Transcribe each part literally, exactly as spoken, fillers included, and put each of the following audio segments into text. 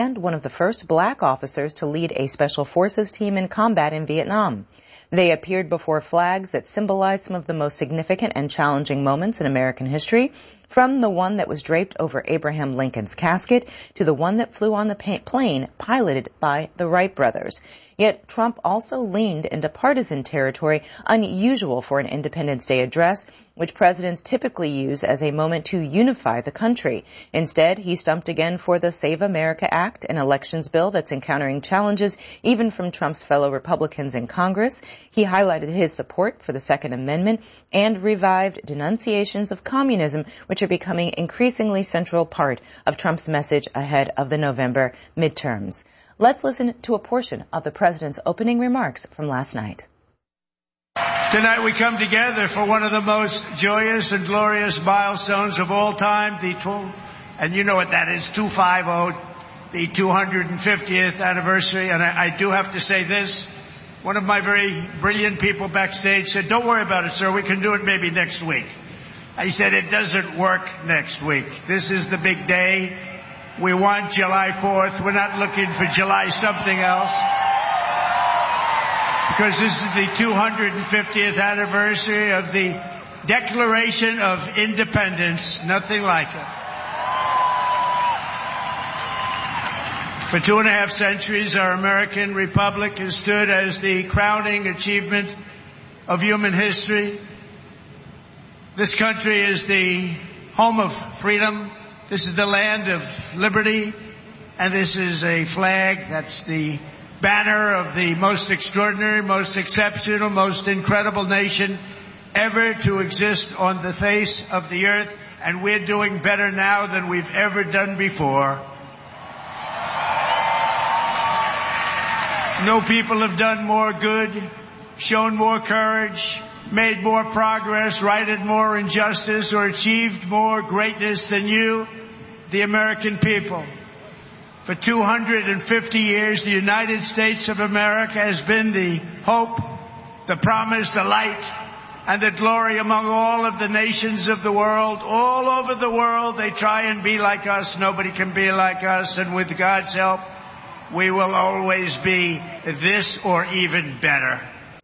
and one of the first black officers to lead a special forces team in combat in Vietnam. They appeared before flags that symbolize some of the most significant and challenging moments in American history, from the one that was draped over Abraham Lincoln's casket to the one that flew on the plane piloted by the Wright brothers. Yet Trump also leaned into partisan territory, unusual for an Independence Day address, which presidents typically use as a moment to unify the country. Instead, he stumped again for the Save America Act, an elections bill that's encountering challenges even from Trump's fellow Republicans in Congress. He highlighted his support for the Second Amendment and revived denunciations of communism, which are becoming increasingly central part of Trump's message ahead of the November midterms. Let's listen to a portion of the president's opening remarks from last night. Tonight we come together for one of the most joyous and glorious milestones of all time, the tw- and you know what that is, two fifty, the two hundred fiftieth anniversary. And I, I do have to say this. One of my very brilliant people backstage said, "Don't worry about it, sir. We can do it maybe next week." I said, "It doesn't work next week. This is the big day. We want July fourth. We're not looking for July something else. Because this is the two hundred fiftieth anniversary of the Declaration of Independence. Nothing like it. For two and a half centuries, our American republic has stood as the crowning achievement of human history. This country is the home of freedom. This is the land of liberty. And this is a flag that's the banner of the most extraordinary, most exceptional, most incredible nation ever to exist on the face of the earth. And we're doing better now than we've ever done before. No people have done more good, shown more courage, made more progress, righted more injustice, or achieved more greatness than you, the American people. For two hundred fifty years, the United States of America has been the hope, the promise, the light, and the glory among all of the nations of the world. All over the world, they try and be like us. Nobody can be like us. And with God's help, we will always be this or even better.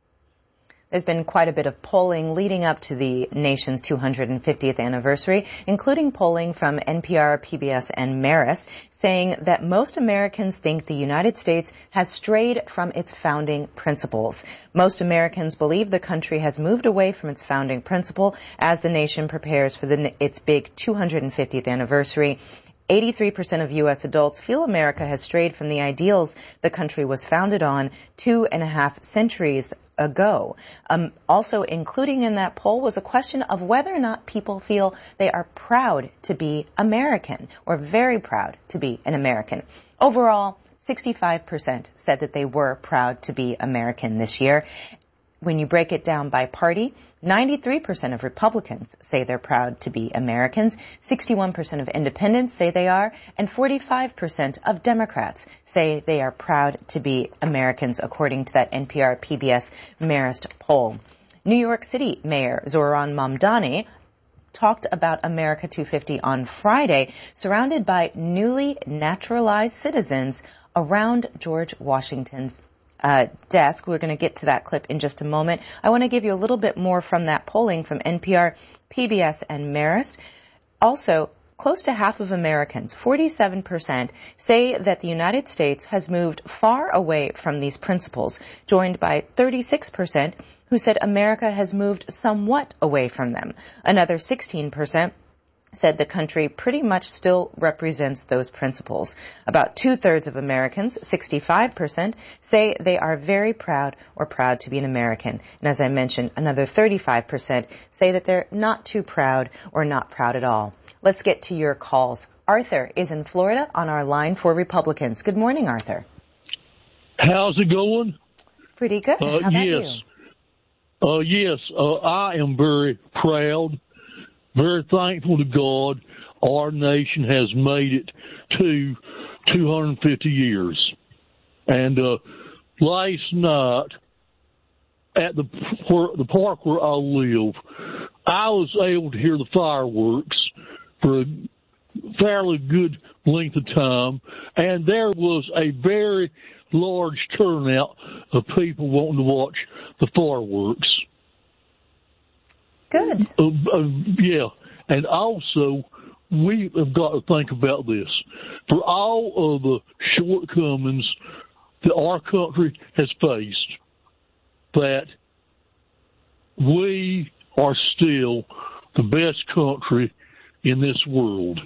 There's been quite a bit of polling leading up to the nation's two hundred fiftieth anniversary, including polling from N P R, P B S, and Marist, saying that most Americans think the United States has strayed from its founding principles. Most Americans believe the country has moved away from its founding principle as the nation prepares for the, its big two hundred fiftieth anniversary. eighty-three percent of U S adults feel America has strayed from the ideals the country was founded on two and a half centuries ago. Um, also including in that poll was a question of whether or not people feel they are proud to be American, or very proud to be an American. Overall, sixty-five percent said that they were proud to be American this year. When you break it down by party, ninety-three percent of Republicans say they're proud to be Americans, sixty-one percent of independents say they are, and forty-five percent of Democrats say they are proud to be Americans, according to that N P R P B S Marist poll. New York City Mayor Zohran Mamdani talked about America two fifty on Friday, surrounded by newly naturalized citizens around George Washington's Uh, desk. We're going to get to that clip in just a moment. I want to give you a little bit more from that polling from N P R, P B S, and Marist. Also, close to half of Americans, forty-seven percent, say that the United States has moved far away from these principles, joined by thirty-six percent who said America has moved somewhat away from them. Another sixteen percent said the country pretty much still represents those principles. About two-thirds of Americans, sixty-five percent, say they are very proud or proud to be an American. And as I mentioned, another thirty-five percent say that they're not too proud or not proud at all. Let's get to your calls. Arthur is in Florida on our line for Republicans. Good morning, Arthur. How's it going? Pretty good. Uh, How about yes. you? Uh, yes, uh, I am very proud. Very thankful to God our nation has made it to two hundred fifty years. And uh, last night at the where, the park where I live, I was able to hear the fireworks for fairly good length of time, and there was a very large turnout of people wanting to watch the fireworks. Good. Uh, uh, yeah, and also we have got to think about this. For all of the shortcomings that our country has faced, that we are still the best country in this world.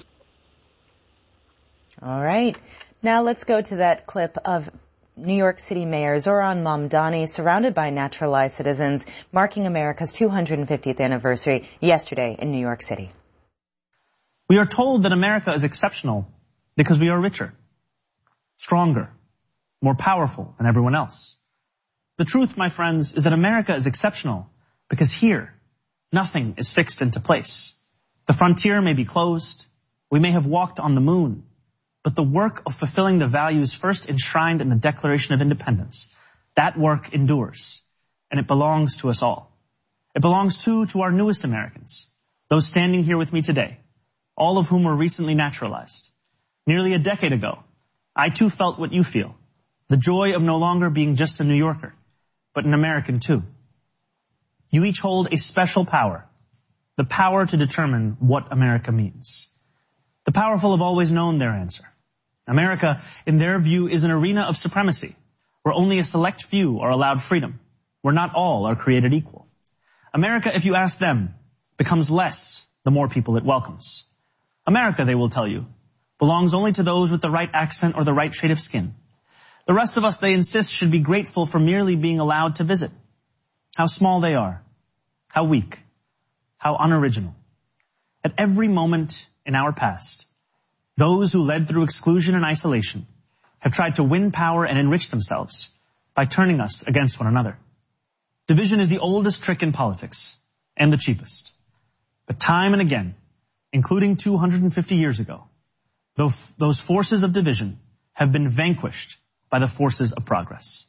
All right. Now let's go to that clip of New York City Mayor Zohran Mamdani surrounded by naturalized citizens marking America's two hundred fiftieth anniversary yesterday in New York City. We are told that America is exceptional because we are richer, stronger, more powerful than everyone else. The truth, my friends, is that America is exceptional because here, nothing is fixed into place. The frontier may be closed. We may have walked on the moon. But the work of fulfilling the values first enshrined in the Declaration of Independence, that work endures, and it belongs to us all. It belongs too to our newest Americans, those standing here with me today, all of whom were recently naturalized. Nearly a decade ago, I too felt what you feel, the joy of no longer being just a New Yorker, but an American too. You each hold a special power, the power to determine what America means. The powerful have always known their answer. America, in their view, is an arena of supremacy, where only a select few are allowed freedom, where not all are created equal. America, if you ask them, becomes less the more people it welcomes. America, they will tell you, belongs only to those with the right accent or the right shade of skin. The rest of us, they insist, should be grateful for merely being allowed to visit. How small they are, how weak, how unoriginal. At every moment in our past, those who led through exclusion and isolation have tried to win power and enrich themselves by turning us against one another. Division is the oldest trick in politics and the cheapest. But time and again, including two hundred fifty years ago, those forces of division have been vanquished by the forces of progress.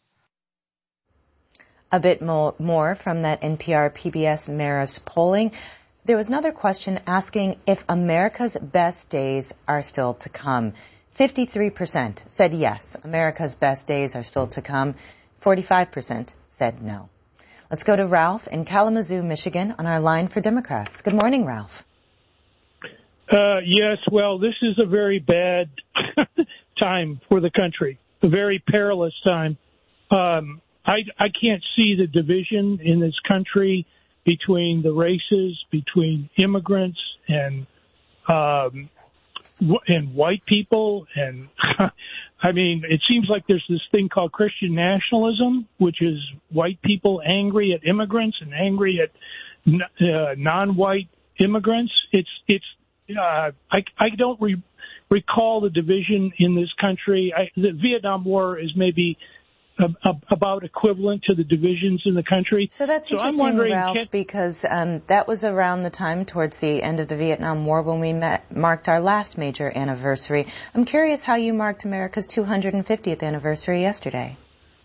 A bit more, more from that N P R P B S Marist polling. There was another question asking if America's best days are still to come. fifty-three percent said yes, America's best days are still to come. forty-five percent said no. Let's go to Ralph in Kalamazoo, Michigan, on our line for Democrats. Good morning, Ralph. Uh, yes, well, this is a very bad time for the country, a very perilous time. Um, I, I can't see the division in this country between the races, between immigrants and um, and white people. And I mean, it seems like there's this thing called Christian nationalism, which is white people angry at immigrants and angry at uh, non-white immigrants. It's it's uh, I I don't re- recall the division in this country. I, the Vietnam War is maybe about equivalent to the divisions in the country. So that's so interesting, I'm wondering, Ralph, can, because um, that was around the time towards the end of the Vietnam War when we met, marked our last major anniversary. I'm curious how you marked America's two hundred fiftieth anniversary yesterday.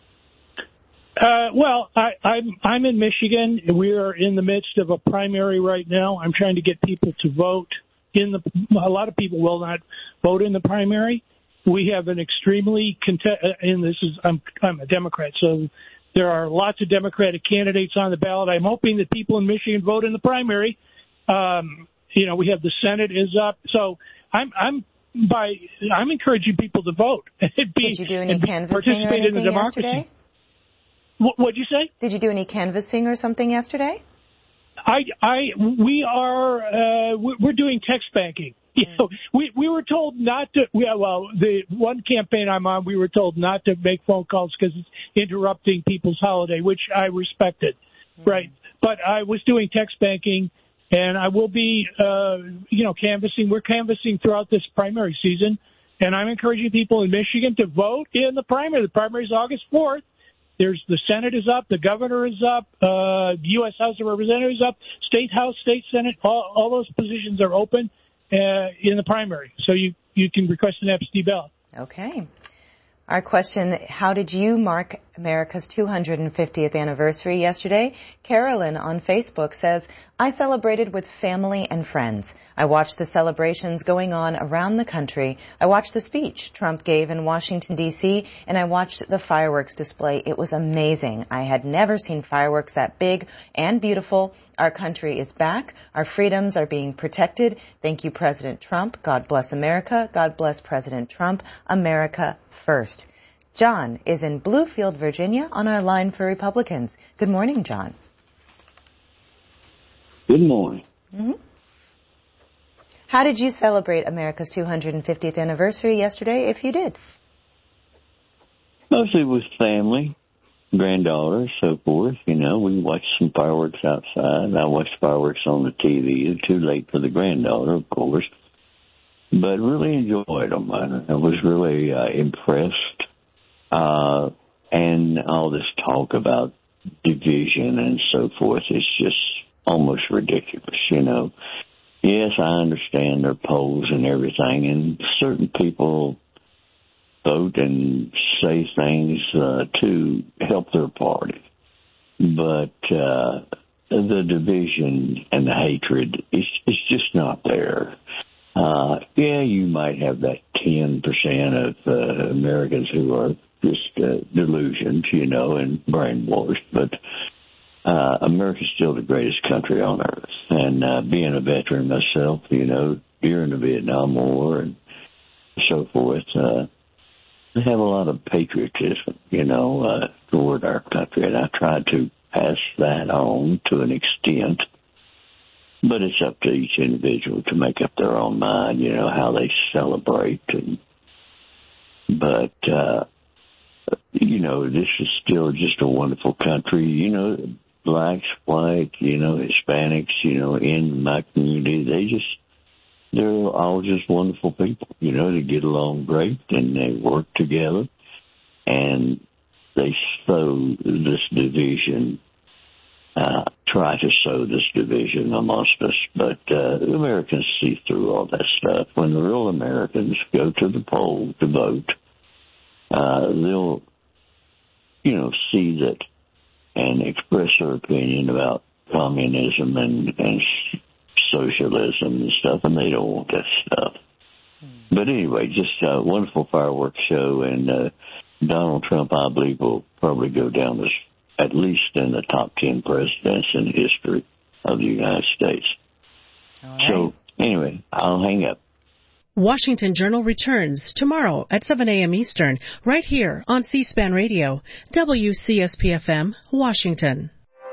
Uh, well, I, I'm, I'm in Michigan. We are in the midst of a primary right now. I'm trying to get people to vote in the. A lot of people will not vote in the primary. We have an extremely contest, and this is I'm I'm a Democrat, so there are lots of Democratic candidates on the ballot. I'm hoping that people in Michigan vote in the primary. Um, you know, we have the Senate is up, so I'm I'm by I'm encouraging people to vote. Did you do any canvassing or anything yesterday? What what'd you say? Did you do any canvassing or something yesterday? I I we are uh, we're doing text banking. You know, we we were told not to. Yeah, well, the one campaign I'm on, we were told not to make phone calls because it's interrupting people's holiday, which I respected, mm-hmm. right? But I was doing text banking, and I will be, uh, you know, canvassing. We're canvassing throughout this primary season, and I'm encouraging people in Michigan to vote in the primary. The primary is August fourth. There's the Senate is up, the governor is up, uh, the U S House of Representatives is up, state House, state Senate. All, all those positions are open. Uh, in the primary, so you, you can request an absentee ballot. Okay. Our question, how did you mark America's two hundred fiftieth anniversary yesterday? Carolyn on Facebook says, I celebrated with family and friends. I watched the celebrations going on around the country. I watched the speech Trump gave in Washington, D C, and I watched the fireworks display. It was amazing. I had never seen fireworks that big and beautiful. Our country is back. Our freedoms are being protected. Thank you, President Trump. God bless America. God bless President Trump. America first. John is in Bluefield, Virginia, on our line for Republicans. Good morning, John. Good morning. Mm-hmm. How did you celebrate America's two hundred fiftieth anniversary yesterday, if you did? Mostly with family, granddaughter, so forth. You know, we watched some fireworks outside. I watched fireworks on the T V. Too late for the granddaughter, of course. But really enjoyed them. I was really uh, impressed. Uh, and all this talk about division and so forth is just almost ridiculous, you know. Yes, I understand their polls and everything, and certain people vote and say things uh, to help their party. But uh, the division and the hatred is it's just not there. Uh, yeah, you might have that ten percent of uh, Americans who are just uh, delusioned, you know, and brainwashed, but Uh, America's still the greatest country on earth. And uh, being a veteran myself, you know, during the Vietnam War and so forth, uh, I have a lot of patriotism, you know, uh, toward our country. And I try to pass that on to an extent. But it's up to each individual to make up their own mind, you know, how they celebrate. And, but, uh, you know, this is still just a wonderful country, you know. Blacks, white, you know, Hispanics, you know, in my community, they just, they're all just wonderful people, you know, they get along great and they work together and they sow this division, uh, try to sow this division amongst us, but, uh, Americans see through all that stuff. When the real Americans go to the poll to vote, uh, they'll, you know, see that and express their opinion about communism and, and socialism and stuff, and they don't want that stuff. Mm. But anyway, just a wonderful fireworks show, and uh, Donald Trump, I believe, will probably go down as at least in the top ten presidents in the history of the United States. All right. So anyway, I'll hang up. Washington Journal returns tomorrow at seven a.m. Eastern, right here on C-SPAN Radio, W C S P F M, Washington.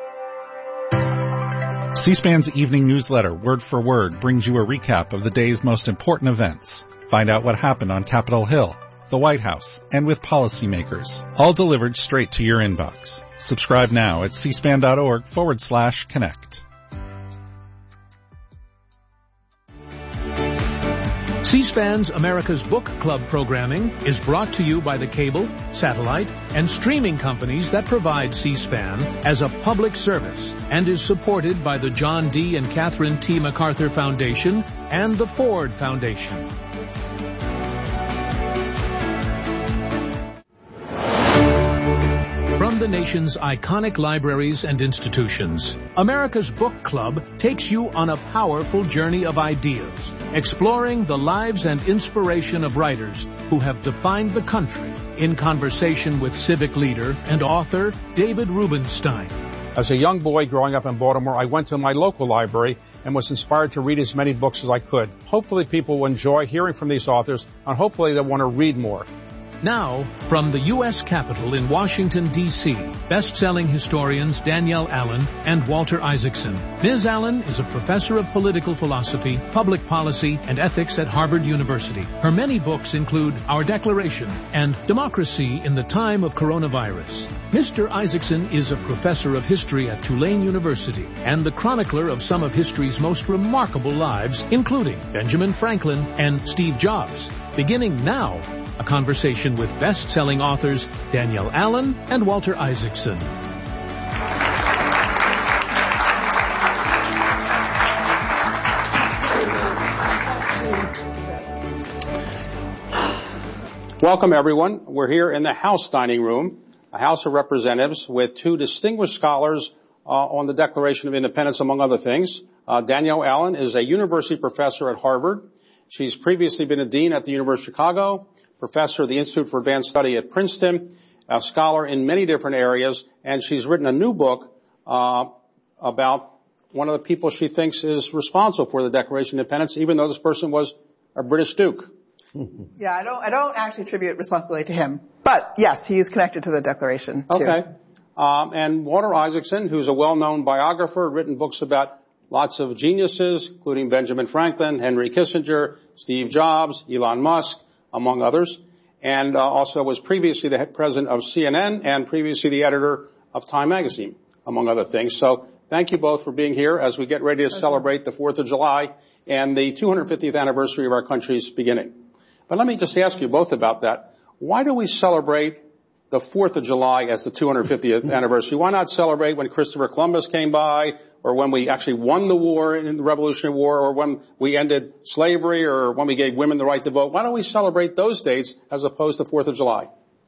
C-SPAN's evening newsletter, Word for Word, brings you a recap of the day's most important events. Find out what happened on Capitol Hill, the White House, and with policymakers, all delivered straight to your inbox. Subscribe now at cspan.org forward slash connect. C-SPAN's America's Book Club programming is brought to you by the cable, satellite, and streaming companies that provide C-SPAN as a public service and is supported by the John D. and Catherine T. MacArthur Foundation and the Ford Foundation. From the nation's iconic libraries and institutions, America's Book Club takes you on a powerful journey of ideas, exploring the lives and inspiration of writers who have defined the country, in conversation with civic leader and author David Rubenstein. As a young boy growing up in Baltimore, I went to my local library and was inspired to read as many books as I could. Hopefully people will enjoy hearing from these authors, and hopefully they'll want to read more. Now, from the U S Capitol in Washington, D C, best-selling historians Danielle Allen and Walter Isaacson. Miz Allen is a professor of political philosophy, public policy, and ethics at Harvard University. Her many books include Our Declaration and Democracy in the Time of Coronavirus. Mister Isaacson is a professor of history at Tulane University and the chronicler of some of history's most remarkable lives, including Benjamin Franklin and Steve Jobs. Beginning now, a conversation with best-selling authors Danielle Allen and Walter Isaacson. Welcome, everyone. We're here in the House dining room, a House of Representatives with two distinguished scholars uh, on the Declaration of Independence, among other things. Uh, Danielle Allen is a university professor at Harvard. She's previously been a dean at the University of Chicago, professor of the Institute for Advanced Study at Princeton, a scholar in many different areas, and she's written a new book uh, about one of the people she thinks is responsible for the Declaration of Independence, even though this person was a British Duke. Yeah, I don't, I don't actually attribute responsibility to him, but yes, he's connected to the Declaration too. Okay. Um, and Walter Isaacson, who's a well-known biographer, written books about lots of geniuses, including Benjamin Franklin, Henry Kissinger, Steve Jobs, Elon Musk, among others, and uh, also was previously the head president of C N N and previously the editor of Time Magazine, among other things. So thank you both for being here as we get ready to celebrate the fourth of July and the two hundred fiftieth anniversary of our country's beginning. But let me just ask you both about that. Why do we celebrate the fourth of July as the two hundred fiftieth anniversary? Why not celebrate when Christopher Columbus came by, or when we actually won the war in the Revolutionary War, or when we ended slavery, or when we gave women the right to vote? Why don't we celebrate those dates as opposed to fourth of July?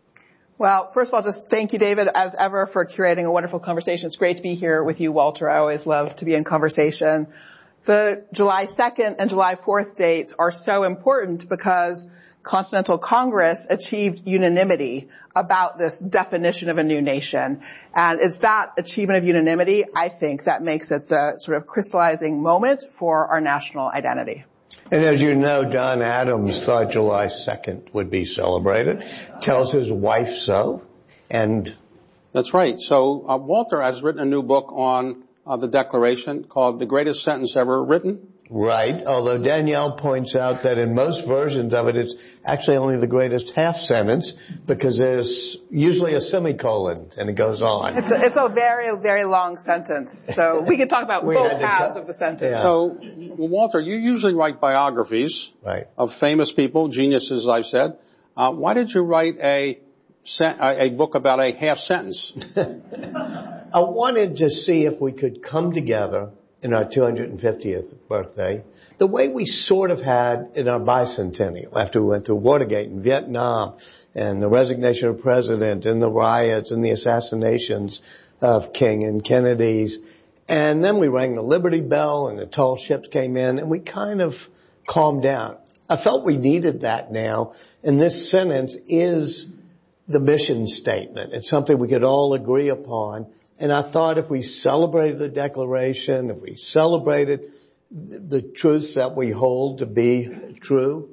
Well, first of all, just thank you, David, as ever, for curating a wonderful conversation. It's great to be here with you, Walter. I always love to be in conversation. The July second and July fourth dates are so important because Continental Congress achieved unanimity about this definition of a new nation. And it's that achievement of unanimity, I think, that makes it the sort of crystallizing moment for our national identity. And as you know, John Adams thought July second would be celebrated. Tells his wife so. And that's right. So uh, Walter has written a new book on uh, the Declaration called The Greatest Sentence Ever Written. Right, although Danielle points out that in most versions of it, it's actually only the greatest half sentence because there's usually a semicolon and it goes on. It's a, it's a very, very long sentence, so we can talk about both halves cut. of the sentence. Yeah. So, well, Walter, you usually write biographies right. of famous people, geniuses, as I've said. Uh, why did you write a, a book about a half sentence? I wanted to see if we could come together in our two hundred fiftieth birthday, the way we sort of had in our bicentennial after we went through Watergate and Vietnam and the resignation of the president and the riots and the assassinations of King and Kennedy's. And then we rang the Liberty Bell and the tall ships came in and we kind of calmed down. I felt we needed that now, and this sentence is the mission statement. It's something we could all agree upon. And I thought if we celebrated the Declaration, if we celebrated the truths that we hold to be true,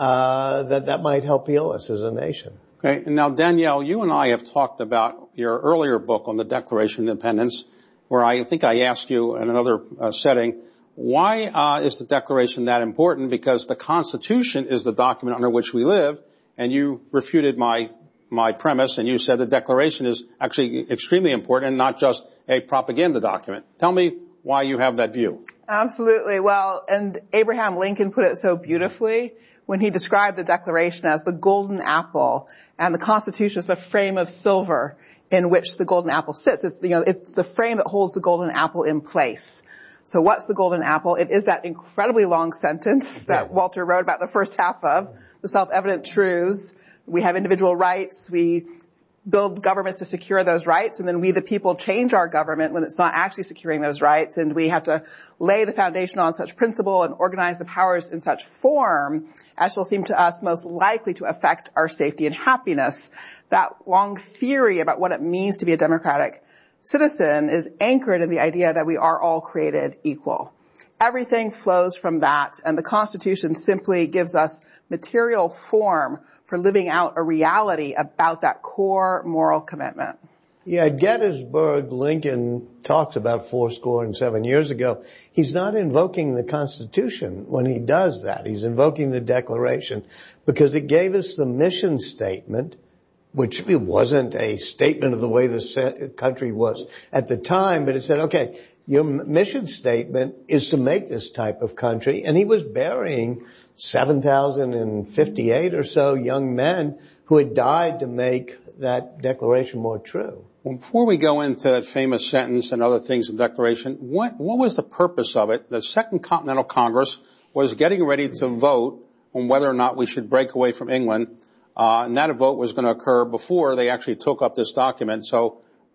uh, that that might help heal us as a nation. Okay. And now, Danielle, you and I have talked about your earlier book on the Declaration of Independence, where I think I asked you in another uh, setting, why uh, is the Declaration that important? Because the Constitution is the document under which we live, and you refuted my my premise, and you said the Declaration is actually extremely important and not just a propaganda document. Tell me why you have that view. Absolutely. Well, and Abraham Lincoln put it so beautifully when he described the Declaration as the golden apple, and the Constitution is the frame of silver in which the golden apple sits. It's, you know, it's the frame that holds the golden apple in place. So what's the golden apple? It is that incredibly long sentence that Walter wrote about the first half of, the self-evident truths. We have individual rights. We build governments to secure those rights, and then we, the people, change our government when it's not actually securing those rights, and we have to lay the foundation on such principle and organize the powers in such form as shall seem to us most likely to affect our safety and happiness. That long theory about what it means to be a democratic citizen is anchored in the idea that we are all created equal. Everything flows from that, and the Constitution simply gives us material form for living out a reality about that core moral commitment. Yeah, at Gettysburg, Lincoln talks about four score and seven years ago. He's not invoking the Constitution when he does that. He's invoking the Declaration because it gave us the mission statement, which it wasn't a statement of the way the country was at the time, but it said, okay, your mission statement is to make this type of country. And he was burying seven thousand fifty-eight or so young men who had died to make that declaration more true. Well, before we go into that famous sentence and other things in the Declaration, what, what was the purpose of it? The Second Continental Congress was getting ready to vote on whether or not we should break away from England, uh, and that vote was going to occur before they actually took up this document. So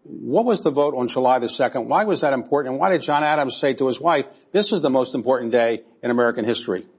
what was the vote on July the second? Why was that important? And why did John Adams say to his wife, this is the most important day in American history? Do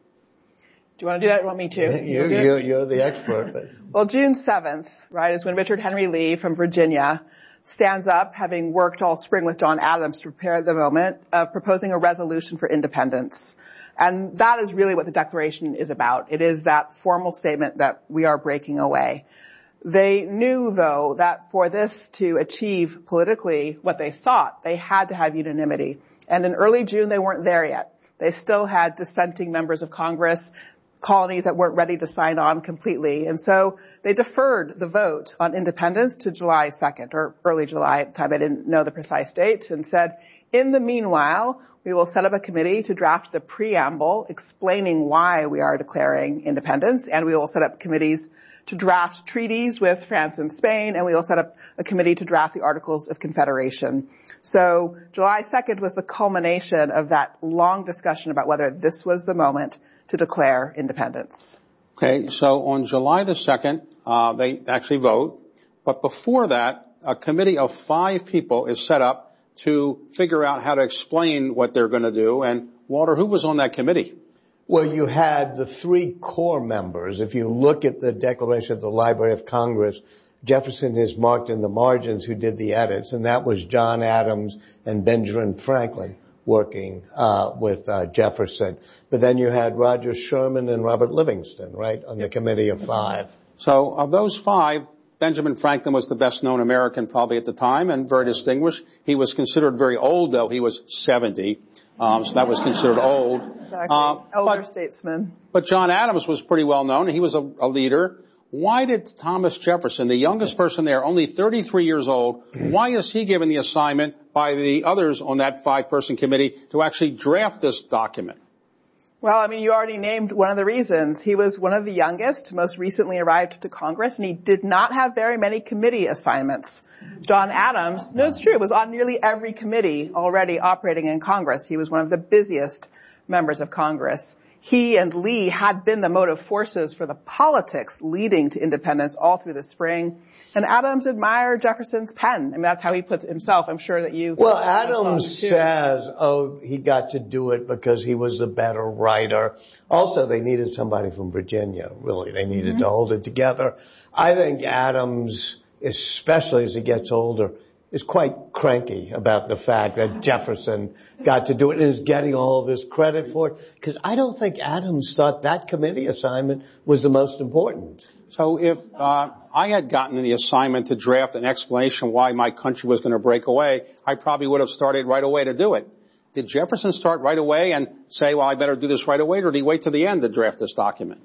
you want to do that or want me to? You, you, you're the expert. But. Well, June seventh, right, is when Richard Henry Lee from Virginia stands up, having worked all spring with John Adams to prepare the moment of proposing a resolution for independence. And that is really what the Declaration is about. It is that formal statement that we are breaking away. They knew, though, that for this to achieve politically what they sought, they had to have unanimity. And in early June, they weren't there yet. They still had dissenting members of Congress, colonies that weren't ready to sign on completely. And so they deferred the vote on independence to July second, or early July at the time. I didn't know the precise date, and said, in the meanwhile, we will set up a committee to draft the preamble explaining why we are declaring independence, and we will set up committees to draft treaties with France and Spain, and we will set up a committee to draft the Articles of Confederation. So July second was the culmination of that long discussion about whether this was the moment to declare independence. Okay, so on July the second, uh, they actually vote, but before that, a committee of five people is set up to figure out how to explain what they're going to do. And Walter, who was on that committee? Well, you had the three core members. If you look at the Declaration of the Library of Congress, Jefferson is marked in the margins who did the edits, and that was John Adams and Benjamin Franklin working uh with uh Jefferson. But then you had Roger Sherman and Robert Livingston, right, on the committee of five. So of those five, Benjamin Franklin was the best known American probably at the time and very distinguished. He was considered very old, though. He was seventy. Um, so that was considered old. Exactly. Uh, Elder but, statesman. But John Adams was pretty well known. He was a, a leader. Why did Thomas Jefferson, the youngest person there, only thirty-three years old, why is he given the assignment by the others on that five-person committee to actually draft this document? Well, I mean, you already named one of the reasons. He was one of the youngest, most recently arrived to Congress, and he did not have very many committee assignments. John Adams, no, it's true, was on nearly every committee already operating in Congress. He was one of the busiest members of Congress. He and Lee had been the motive forces for the politics leading to independence all through the spring. And Adams admired Jefferson's pen. I mean, that's how he puts it himself. I'm sure that you... Well, Adams says, oh, he got to do it because he was the better writer. Also, they needed somebody from Virginia, really. They needed mm-hmm. to hold it together. I think Adams, especially as he gets older, is quite cranky about the fact that Jefferson got to do it and is getting all this credit for it. Because I don't think Adams thought that committee assignment was the most important. So if uh I had gotten the assignment to draft an explanation why my country was going to break away, I probably would have started right away to do it. Did Jefferson start right away and say, well, I better do this right away, or did he wait to the end to draft this document?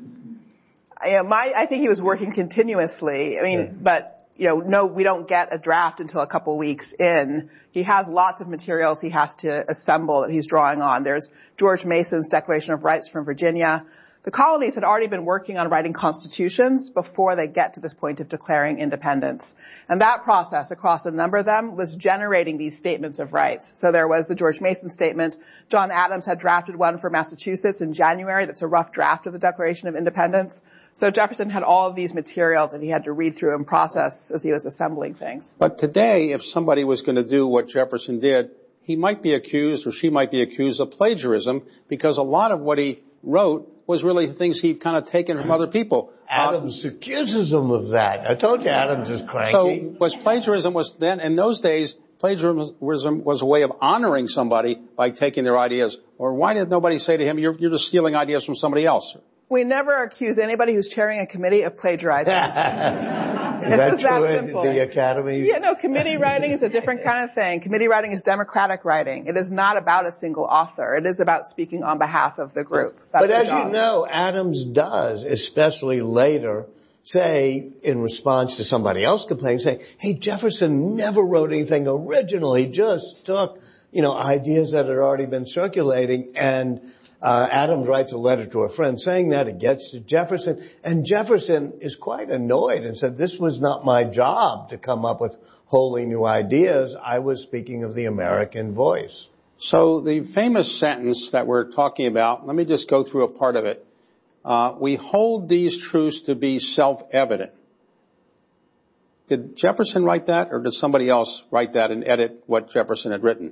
Yeah, my, I think he was working continuously. I mean, yeah. but, you know, no, we don't get a draft until a couple weeks in. He has lots of materials he has to assemble that he's drawing on. There's George Mason's Declaration of Rights from Virginia. The colonies had already been working on writing constitutions before they get to this point of declaring independence. And that process across a number of them was generating these statements of rights. So there was the George Mason statement. John Adams had drafted one for Massachusetts in January. That's a rough draft of the Declaration of Independence. So Jefferson had all of these materials that he had to read through and process as he was assembling things. But today, if somebody was going to do what Jefferson did, he might be accused, or she might be accused of plagiarism, because a lot of what he wrote was really things he'd kind of taken from other people. Adams uh, accuses him of that. I told you Adams is cranky. So was plagiarism was then, in those days, plagiarism was a way of honoring somebody by taking their ideas. Or why did nobody say to him, you're, you're just stealing ideas from somebody else? We never accuse anybody who's chairing a committee of plagiarizing. Is that true that in the Academy? Yeah, no, committee writing is a different kind of thing. Committee writing is democratic writing. It is not about a single author. It is about speaking on behalf of the group. That's but as job. you know, Adams does, especially later, say, in response to somebody else complaining, say, hey, Jefferson never wrote anything original. He just took, you know, ideas that had already been circulating, and Uh, Adams writes a letter to a friend saying that. It gets to Jefferson, and Jefferson is quite annoyed and said, this was not my job to come up with wholly new ideas. I was speaking of the American voice. So the famous sentence that we're talking about, let me just go through a part of it. Uh, we hold these truths to be self-evident. Did Jefferson write that, or did somebody else write that and edit what Jefferson had written?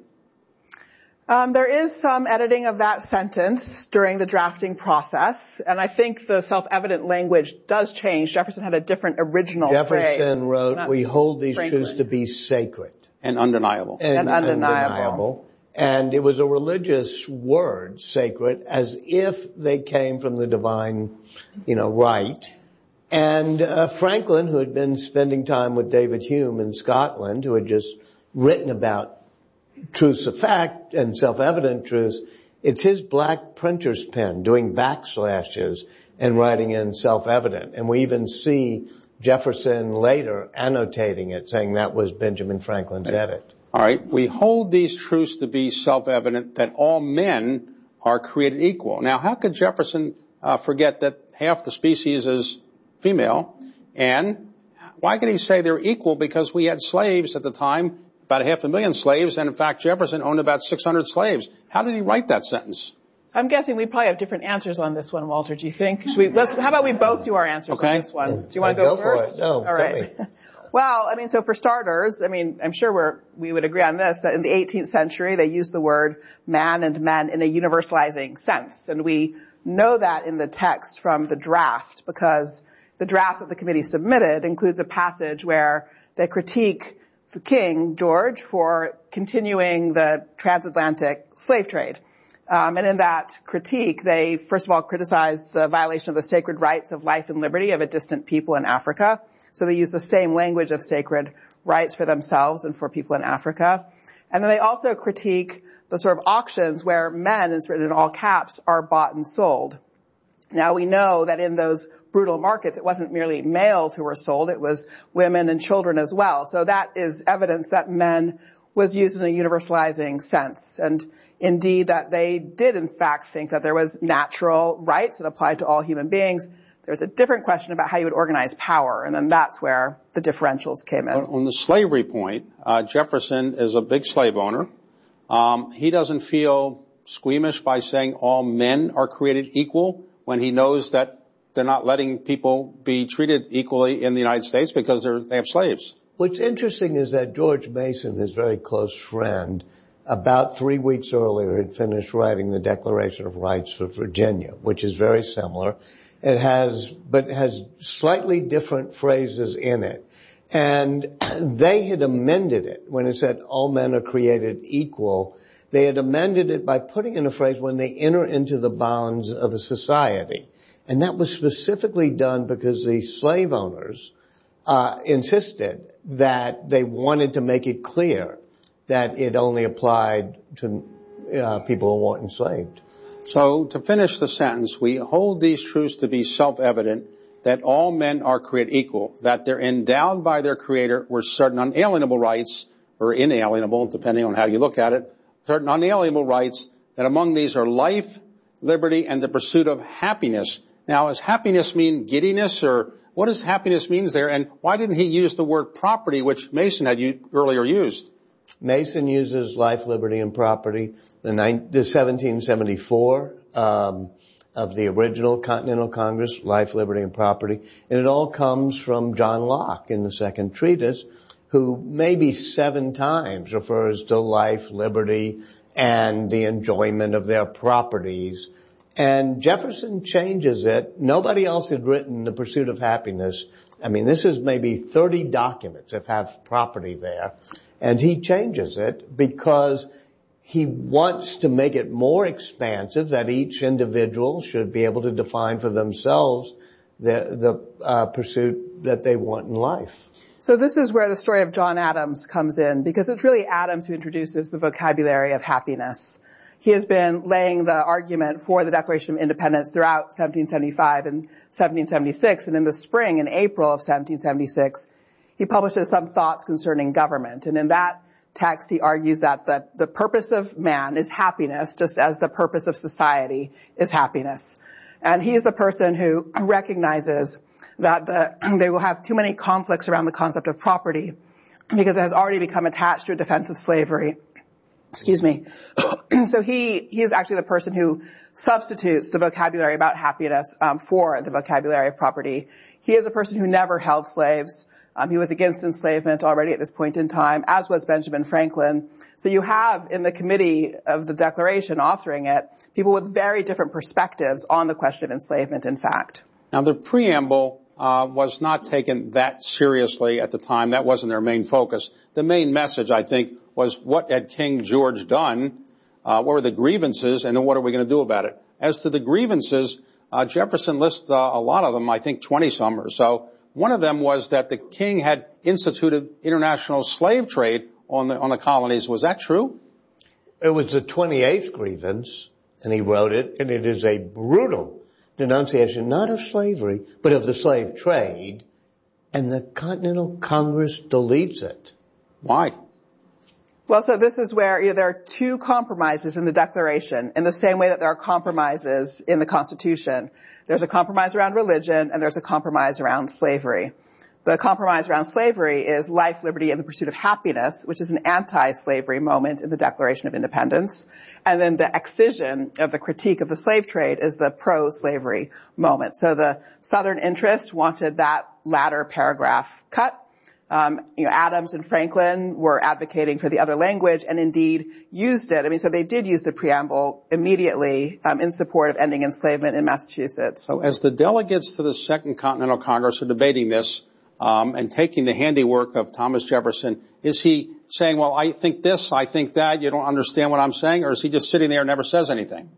Um, there is some editing of that sentence during the drafting process, and I think the self-evident language does change. Jefferson had a different original phrase. Jefferson wrote, we hold these Franklin. truths to be sacred. And undeniable. And, and undeniable. undeniable. And it was a religious word, sacred, as if they came from the divine, you know, right. And uh, Franklin, who had been spending time with David Hume in Scotland, who had just written about truths of fact and self-evident truths, it's his black printer's pen doing backslashes and writing in self-evident. And we even see Jefferson later annotating it, saying that was Benjamin Franklin's edit. All right. We hold these truths to be self-evident that all men are created equal. Now, how could Jefferson uh, forget that half the species is female? And why could he say they're equal? Because we had slaves at the time, about a half a million slaves, and in fact, Jefferson owned about six hundred slaves. How did he write that sentence? I'm guessing we probably have different answers on this one, Walter. Do you think? Should we, let's, how about we both do our answers okay. on this one? Do you want to go, go first? For it. No, all right. Well, I mean, so for starters, I mean, I'm sure we're, we would agree on this, that in the eighteenth century, they used the word man and men in a universalizing sense. And we know that in the text from the draft, because the draft that the committee submitted includes a passage where they critique the King, George, for continuing the transatlantic slave trade. Um, and in that critique, they first of all criticized the violation of the sacred rights of life and liberty of a distant people in Africa. So they use the same language of sacred rights for themselves and for people in Africa. And then they also critique the sort of auctions where men, it's written in all caps, are bought and sold. Now we know that in those brutal markets, it wasn't merely males who were sold, it was women and children as well. So that is evidence that men was used in a universalizing sense. And indeed that they did in fact think that there was natural rights that applied to all human beings. There's a different question about how you would organize power, and then that's where the differentials came in. On the slavery point, uh, Jefferson is a big slave owner. Um, he doesn't feel squeamish by saying all men are created equal when he knows that they're not letting people be treated equally in the United States because they're, they have slaves. What's interesting is that George Mason, his very close friend, about three weeks earlier had finished writing the Declaration of Rights for Virginia, which is very similar. It has, but has slightly different phrases in it. And they had amended it when it said all men are created equal. They had amended it by putting in a phrase when they enter into the bounds of a society. And that was specifically done because the slave owners uh, insisted that they wanted to make it clear that it only applied to uh, people who weren't enslaved. So to finish the sentence, we hold these truths to be self-evident that all men are created equal, that they're endowed by their Creator with certain unalienable rights, or inalienable, depending on how you look at it, certain unalienable rights, that among these are life, liberty, and the pursuit of happiness. Now, does happiness mean giddiness, or what does happiness mean there, and why didn't he use the word property, which Mason had u- earlier used? Mason uses life, liberty, and property. The, the seventeen seventy-four um, of the original Continental Congress, life, liberty, and property. And it all comes from John Locke in the second treatise, who maybe seven times refers to life, liberty, and the enjoyment of their properties. And Jefferson changes it. Nobody else had written The Pursuit of Happiness. I mean, this is maybe thirty documents that have property there. And he changes it because he wants to make it more expansive, that each individual should be able to define for themselves the, the uh, pursuit that they want in life. So this is where the story of John Adams comes in, because it's really Adams who introduces the vocabulary of happiness. He has been laying the argument for the Declaration of Independence throughout seventeen seventy-five and seventeen seventy-six, and in the spring, in April of seventeen seventy-six, he publishes some thoughts concerning government. And in that text, he argues that the, the purpose of man is happiness, just as the purpose of society is happiness. And he is the person who recognizes that the, they will have too many conflicts around the concept of property because it has already become attached to a defense of slavery. Excuse me. So he, he is actually the person who substitutes the vocabulary about happiness um, for the vocabulary of property. He is a person who never held slaves. Um, he was against enslavement already at this point in time, as was Benjamin Franklin. So you have in the committee of the Declaration authoring it, people with very different perspectives on the question of enslavement, in fact. Now, the preamble uh, was not taken that seriously at the time. That wasn't their main focus. The main message, I think, was what had King George done, uh, what were the grievances, and then what are we going to do about it? As to the grievances, uh, Jefferson lists uh, a lot of them, I think twenty-some or so. One of them was that the king had instituted international slave trade on the on the colonies. Was that true? It was the twenty-eighth grievance, and he wrote it, and it is a brutal denunciation, not of slavery, but of the slave trade, and the Continental Congress deletes it. Why? Well, so this is where you know, there are two compromises in the Declaration, in the same way that there are compromises in the Constitution. There's a compromise around religion, and there's a compromise around slavery. The compromise around slavery is life, liberty, and the pursuit of happiness, which is an anti-slavery moment in the Declaration of Independence. And then the excision of the critique of the slave trade is the pro-slavery moment. So the Southern interest wanted that latter paragraph cut. Um, you know, Adams and Franklin were advocating for the other language and indeed used it. I mean, so they did use the preamble immediately um, in support of ending enslavement in Massachusetts. So as the delegates to the Second Continental Congress are debating this um, and taking the handiwork of Thomas Jefferson, is he saying, well, I think this, I think that, you don't understand what I'm saying, or is he just sitting there and never says anything?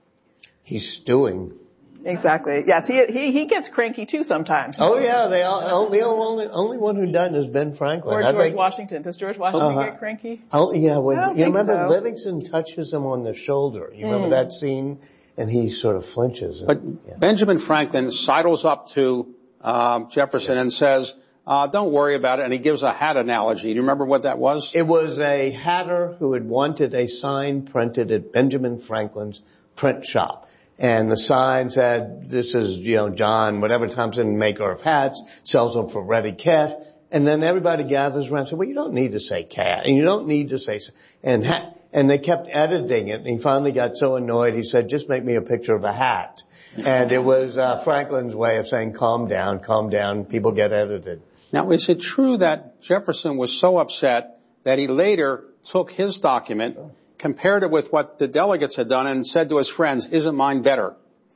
He's stewing. Exactly. Yes, he he he gets cranky too sometimes. Oh yeah, they all. The only only one who doesn't is Ben Franklin. Or I George think, Washington. Does George Washington uh-huh. get cranky? Oh yeah. When, I don't you think remember so. Livingston touches him on the shoulder. You remember Mm. that scene, and he sort of flinches. But yeah. Benjamin Franklin sidles up to uh, Jefferson yeah. and says, uh, "Don't worry about it." And he gives a hat analogy. Do you remember what that was? It was a hatter who had wanted a sign printed at Benjamin Franklin's print shop. And the sign said, this is, you know, John, whatever Thompson, maker of hats, sells them for ready cash. And then everybody gathers around and says, well, you don't need to say cat, and you don't need to say, and ha- and they kept editing it. And he finally got so annoyed, he said, just make me a picture of a hat. And it was uh, Franklin's way of saying, calm down, calm down, people get edited. Now, is it true that Jefferson was so upset that he later took his document, compared it with what the delegates had done, and said to his friends, isn't mine better?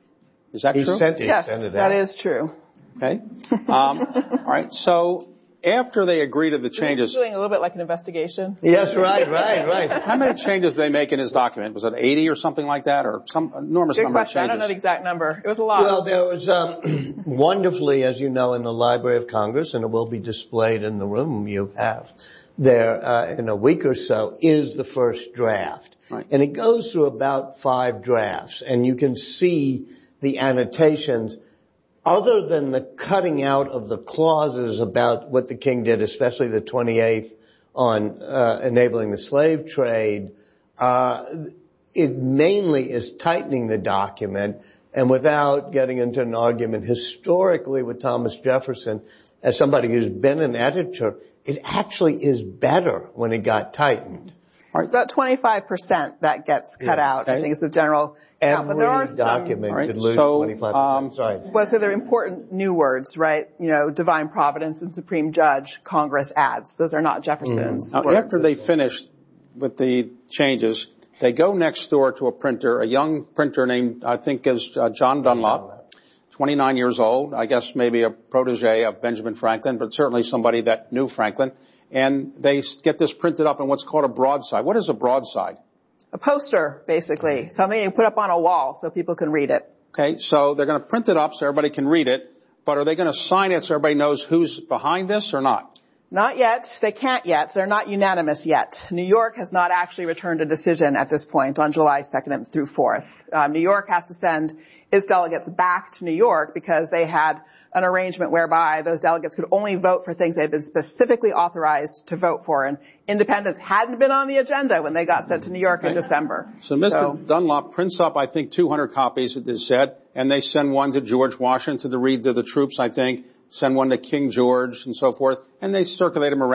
Is that he true? Sent it, yes, sent it that out. is true. Okay. Um, all right. So after they agree to the changes. He's doing a little bit like an investigation. Yes, right, right, right. How many changes did they make in his document? Was it eighty or something like that, or some enormous Good number question. of changes? I don't know the exact number. It was a lot. Well, there was um, wonderfully, as you know, in the Library of Congress, and it will be displayed in the room you have there uh, in a week or so, is the first draft. Right. And it goes through about five drafts, and you can see the annotations. Other than the cutting out of the clauses about what the king did, especially the twenty-eighth on uh, enabling the slave trade, uh, it mainly is tightening the document. And without getting into an argument historically with Thomas Jefferson, as somebody who's been an editor, it actually is better when it got tightened. It's about twenty-five percent that gets cut Yeah, out, okay. I think is the general count. But Every there are some, document Right, could lose so, twenty-five percent. um, Sorry. well, so there are important new words, right? You know, divine providence and supreme judge, Congress adds. Those are not Jefferson's Now, words. after they finished with the changes, they go next door to a printer, a young printer named, I think is uh, John Dunlop, twenty-nine years old, I guess maybe a protege of Benjamin Franklin, but certainly somebody that knew Franklin. And they get this printed up in what's called a broadside. What is a broadside? A poster, basically. Something you put up on a wall so people can read it. Okay, so they're going to print it up so everybody can read it, but are they going to sign it so everybody knows who's behind this or not? Not yet. They can't yet. They're not unanimous yet. New York has not actually returned a decision at this point on July second through fourth. Um, New York has to send its delegates back to New York because they had an arrangement whereby those delegates could only vote for things they had been specifically authorized to vote for. And independence hadn't been on the agenda when they got sent to New York in December. So Mister So, Dunlop prints up, I think, two hundred copies, it is said, and they send one to George Washington to read to the troops, I think, send one to King George and so forth, and they circulate them around.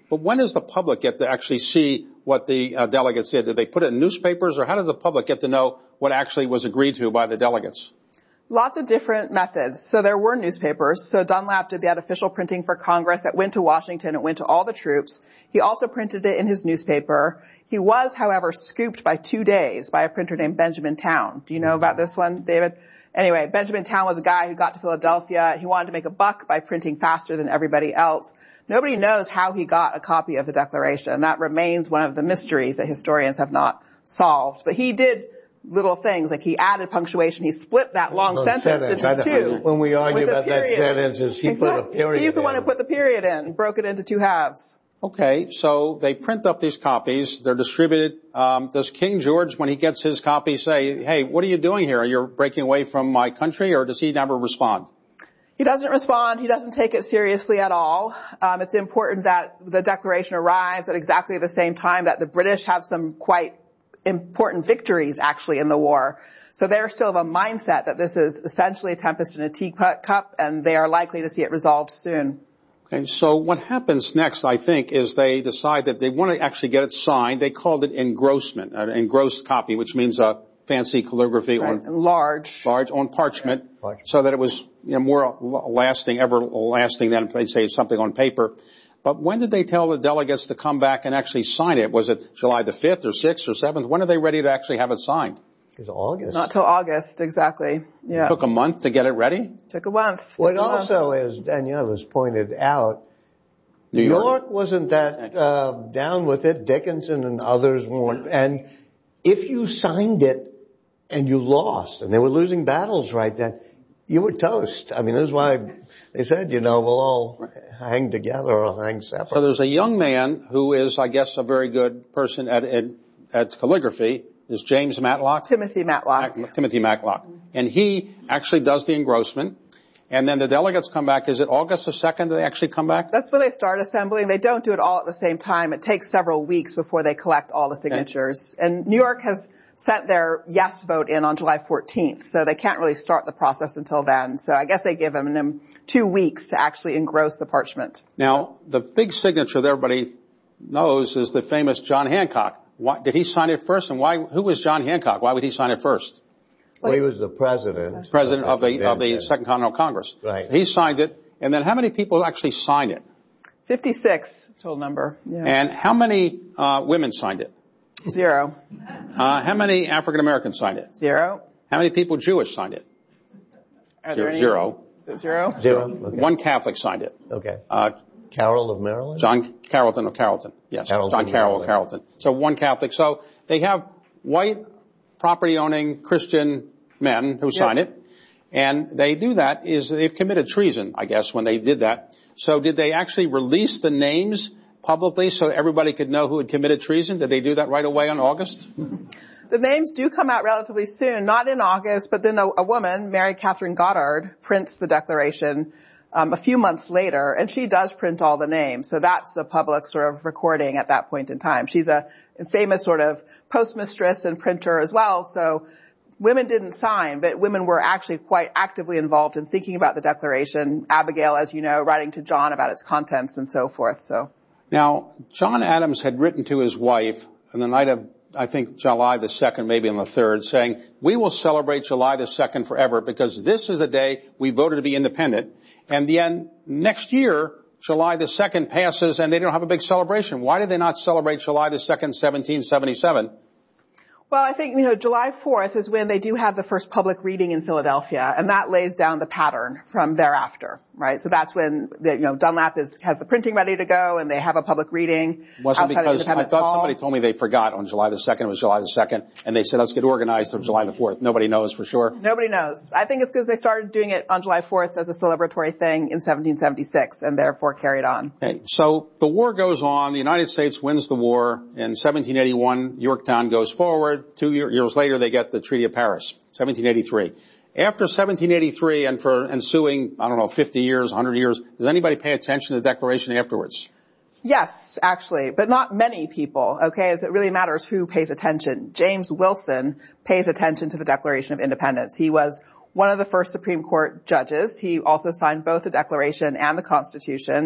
But when does the public get to actually see what the uh, delegates did? Did they put it in newspapers, or how does the public get to know what actually was agreed to by the delegates? Lots of different methods. So there were newspapers. So Dunlap did that official printing for Congress that went to Washington. It went to all the troops. He also printed it in his newspaper. He was, however, scooped by two days by a printer named Benjamin Town. Do you know about this one, David? Anyway, Benjamin Town was a guy who got to Philadelphia. He wanted to make a buck by printing faster than everybody else. Nobody knows how he got a copy of the Declaration. That remains one of the mysteries that historians have not solved. But he did little things, like he added punctuation. He split that long Long sentence, sentence. into two. When we argue with a about that period. sentence, he Exactly. put a period He's the one in. who put the period in, broke it into two halves. Okay, so they print up these copies. They're distributed. Um, does King George, when he gets his copy, say, hey, what are you doing here? You're breaking away from my country, or does he never respond? He doesn't respond. He doesn't take it seriously at all. Um, it's important that the Declaration arrives at exactly the same time that the British have some quite important victories, actually, in the war. So they're still of a mindset that this is essentially a tempest in a teacup, and they are likely to see it resolved soon. Okay, so what happens next, I think, is they decide that they want to actually get it signed. They called it engrossment, an engrossed copy, which means a fancy calligraphy Right, on large, large on parchment, yeah, so that it was, you know, more lasting, everlasting than if they say something on paper. But when did they tell the delegates to come back and actually sign it? Was it July the fifth or sixth or seventh? When are they ready to actually have it signed? It was August. Not till August, exactly. Yeah. It took a month to get it ready? Took a month. What Took a also, month. as Danielle has pointed out, New New York. York wasn't that uh, down with it. Dickinson and others weren't. And if you signed it and you lost, and they were losing battles right then, you were toast. I mean, this is why they said, you know, we'll all hang together or hang separate. So there's a young man who is, I guess, a very good person at at, at calligraphy. Is James Matlock? Timothy Matlock. Mac, Timothy Matlock. And he actually does the engrossment. And then the delegates come back. Is it August the second that they actually come back? That's when they start assembling. They don't do it all at the same time. It takes several weeks before they collect all the signatures. Okay. And New York has sent their yes vote in on July fourteenth, so they can't really start the process until then. So I guess they give them, them two weeks to actually engross the parchment. Now, the big signature that everybody knows is the famous John Hancock. Why, did he sign it first? And why? Who was John Hancock? Why would he sign it first? Well, he was the president. President of the, of the Second Continental Congress. Right. So he signed it. And then how many people actually signed it? fifty-six total number. Yeah. And how many uh, women signed it? Zero. Uh, how many African Americans signed it? Zero. How many people Jewish signed it? Are Zero. any, Zero. Zero. Zero. Okay. One Catholic signed it. Okay. Uh, Carroll of Maryland? John Carrollton of Carrollton. Yes. Carrollton, John Carroll of Maryland. Carrollton. So one Catholic. So they have white property-owning Christian men who sign Yep. it. And they do that is they've committed treason, I guess, when they did that. So did they actually release the names publicly so everybody could know who had committed treason? Did they do that right away in August? The names do come out relatively soon, not in August, but then a, a woman, Mary Catherine Goddard, prints the Declaration um, a few months later, and she does print all the names. So that's the public sort of recording at that point in time. She's a famous sort of postmistress and printer as well, so women didn't sign, but women were actually quite actively involved in thinking about the Declaration. Abigail, as you know, writing to John about its contents and so forth. So now, John Adams had written to his wife on the night of, I think, July the second, maybe on the third, saying, we will celebrate July the second forever because this is the day we voted to be independent. And then next year, July the second passes and they don't have a big celebration. Why did they not celebrate July the second, seventeen seventy-seven? Well, I think, you know, July fourth is when they do have the first public reading in Philadelphia, and that lays down the pattern from thereafter, right? So that's when, the, you know, Dunlap is, has the printing ready to go, and they have a public reading Wasn't outside because of Independence I thought Hall. somebody told me they forgot on July the second, it was July the second, and they said, let's get organized on July the fourth. Nobody knows for sure. Nobody knows. I think it's because they started doing it on July fourth as a celebratory thing in seventeen seventy-six, and therefore carried on. Okay, so the war goes on. The United States wins the war. In seventeen eighty-one, Yorktown goes forward. Two year, years later, they get the Treaty of Paris, seventeen eighty-three. After seventeen eighty-three and for ensuing, I don't know, fifty years, one hundred years, does anybody pay attention to the Declaration afterwards? Yes, actually, but not many people, okay, as it really matters who pays attention. James Wilson pays attention to the Declaration of Independence. He was one of the first Supreme Court judges. He also signed both the Declaration and the Constitution.